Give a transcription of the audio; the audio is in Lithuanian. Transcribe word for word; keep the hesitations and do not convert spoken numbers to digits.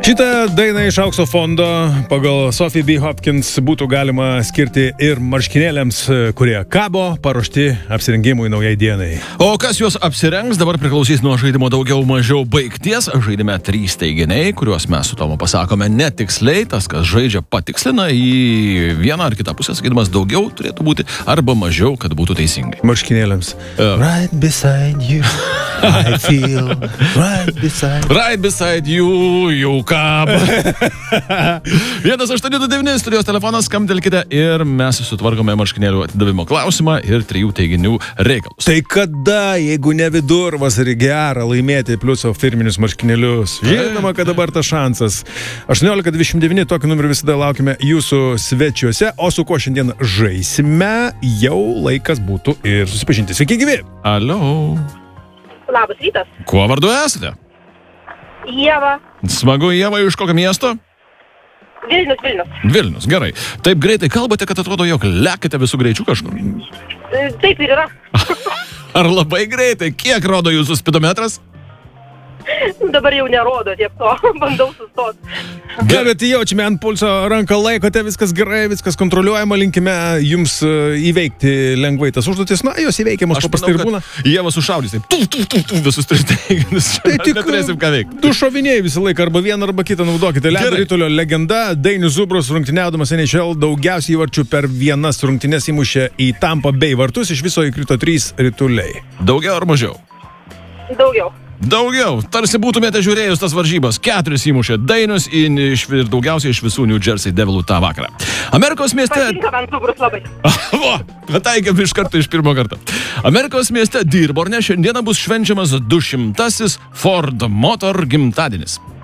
Šitą dainą iš Aukso fondo pagal Sophie B. Hopkins būtų galima skirti ir marškinėliams, kurie kabo, paruošti apsirengimui naujai dienai. O kas juos apsirengs, dabar priklausys nuo žaidimo daugiau mažiau baigties. Žaidime trys teiginiai, kuriuos mes su Tomu pasakome netiksliai. Tas, kas žaidžia, patikslina į vieną ar kitą pusę, sakydamas daugiau turėtų būti arba mažiau, kad būtų teisingai. Marškinėliams. Uh. Right beside you, I feel right beside you. Right beside you, jau kabo. vienas aštuoni du devyni studijos telefonas, skambtelkite ir mes sutvarkome marškinėlių atidavimo klausimą ir trijų teiginių reikalus. Tai kada, jeigu ne vidurvasarį gera laimėti pliuso firminius marškinėlius? Žinoma, kad dabar tas šansas. aštuoniolika dvidešimt devyni, tokį numerį visada laukime jūsų svečiuose, o su kuo šiandien žaisime, jau laikas būtų ir susipažinti. Sveiki, gyvi! Alio. Labas rytas. Kuo vardu esate? Ieva. Smagu, Ieva, iš kokio miesto? Vilnius, Vilnius. Vilnius, gerai. Taip greitai kalbate, kad atrodo, jog lekite visų greičių kažkur. Taip ir yra. Ar labai greitai? Kiek rodo jūsų spidometras? Dabar jau nerodo tiek to, bandau sustoti. Gerai, bet jaučiame ant pulso ranką laikote, viskas gerai, viskas kontroliuojama, linkime jums įveikti lengvai tas užduotis. Na, jos įveikiamos paprastai ir būna. Jie vas užšaudys, taip, tu, tu, tu, tu, visus tris teiginius. Tai tik neturėsim ką veikti. Du šoviniai visą laiką, arba vieną, arba kitą naudokite. Ledo ritulio legenda, Dainius Zubrus, rungtyniaudamas N H L, daugiausiai įvarčių per vienas rungtynes įmušė į Tampą Bay vartus, iš viso įkrito trys rituliai. Daugiau ar mažiau? Daugiau. Daugiau. Tarsi būtumėte žiūrėjus tas varžybas. Keturis įmušė Dainius ir daugiausiai iš visų New Jersey Devilų tą vakarą. Amerikos mieste... Patinka man Zubrus labai. Va, pataikėm iš karto iš pirmo karto. Amerikos mieste Dearborne šiandieną bus švenčiamas du šimtasis Ford Motor gimtadienis.